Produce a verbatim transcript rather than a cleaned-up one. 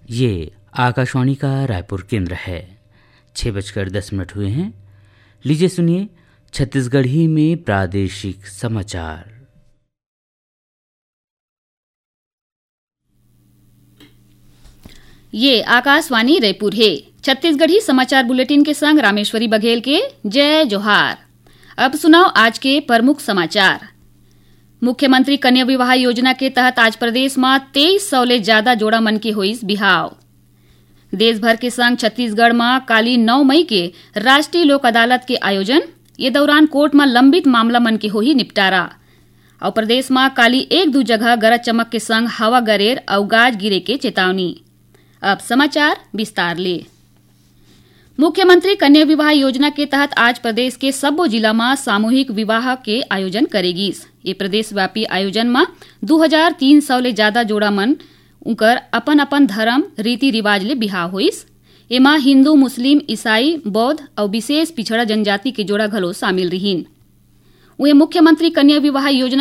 ये आकाशवाणी का रायपुर केंद्र है। छः बजकर दस मिनट हुए हैं। लीजिए सुनिए छत्तीसगढ़ी में प्रादेशिक समाचार। ये आकाशवाणी रायपुर है। छत्तीसगढ़ी समाचार बुलेटिन के संग रामेश्वरी बघेल के जय जोहार। अब सुनाओ आज के प्रमुख समाचार। मुख्यमंत्री कन्या विवाह योजना के तहत आज प्रदेश में तेईस सौ ले ज्यादा जोड़ा मन के होइस बिहाव। देश भर के संग छत्तीसगढ़ में काली नौ मई के राष्ट्रीय लोक अदालत के आयोजन। ये दौरान कोर्ट में लंबित मामला मन के होही निपटारा। और प्रदेश में काली एक दो जगह गरज चमक के संग हवा गरेर और गाज गिरे के चेतावनी। अब समाचार विस्तार ले। मुख्यमंत्री कन्या विवाह योजना के तहत आज प्रदेश के सब्बो जिला में सामूहिक विवाह के आयोजन करेगिस। ये प्रदेशव्यापी आयोजन में दो हजार तीन सौ ले ज्यादा जोड़ा मन उनकर अपन अपन धर्म रीति रिवाज ले बिहाव होइस। एमा हिंदू, मुस्लिम, ईसाई, बौद्ध और विशेष पिछड़ा जनजाति के जोड़ा घलो शामिल रहीन। वे मुख्यमंत्री कन्या विवाह योजना